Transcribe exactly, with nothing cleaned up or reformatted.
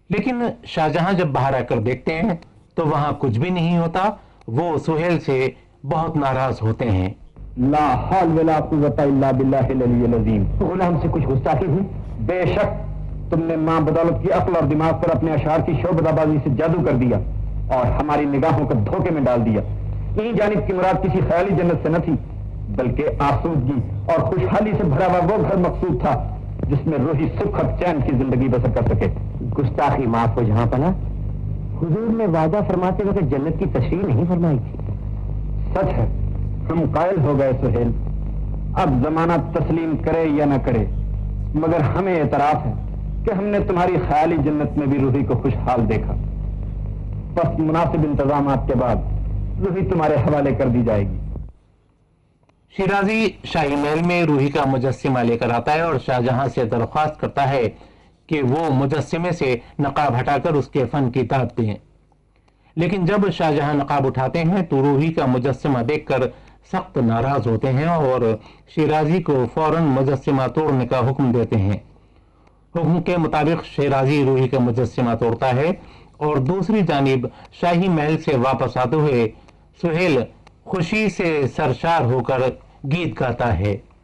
لیکن شاہجہاں جب باہر آ کر دیکھتے ہیں تو وہاں کچھ بھی نہیں ہوتا. وہ سہیل سے بہت ناراض ہوتے ہیں. لا حول ولا قوت الا باللہ العلی العظیم. غلام سے کچھ گستاخی ہوئی؟ بے شک تم نے ماں بدولت کی عقل اور دماغ پر اپنے اشعار کی شعبدہ بازی سے جادو کر دیا اور ہماری نگاہوں کو دھوکے میں ڈال دیا. این جانب کی مراد کسی خیالی جنت سے نہ تھی بلکہ آسودگی اور خوشحالی سے بھرا ہوا وہ گھر مقصود تھا جس میں روحی سکھ اور چین کی زندگی بسر کر سکے. گستاخی معاف ہو جہاں پناہ. حضور نے وعدہ فرماتے وقت جنت کی تشریح نہیں فرمائی تھی. سچ ہے ہم قائل ہو گئے سہیل. اب زمانہ تسلیم کرے یا نہ کرے مگر ہمیں اعتراف ہے کہ ہم نے تمہاری خیالی جنت میں بھی روحی کو خوشحال دیکھا. بس مناسب انتظامات کے بعد روحی تمہارے حوالے کر دی جائے گی. شیرازی شاہی محل میں روحی کا مجسمہ لے کر آتا ہے اور شاہجہاں سے درخواست کرتا ہے کہ وہ مجسمے سے نقاب ہٹا کر اس کے فن کی داد دیں. لیکن جب شاہجہاں نقاب اٹھاتے ہیں تو روحی کا مجسمہ دیکھ کر سخت ناراض ہوتے ہیں اور شیرازی کو فوراً مجسمہ توڑنے کا حکم دیتے ہیں. حکم کے مطابق شیرازی روحی کا مجسمہ توڑتا ہے اور دوسری جانب شاہی محل سے واپس آتے ہوئے سہیل خوشی سے سرشار ہو کر گیت گاتا ہے.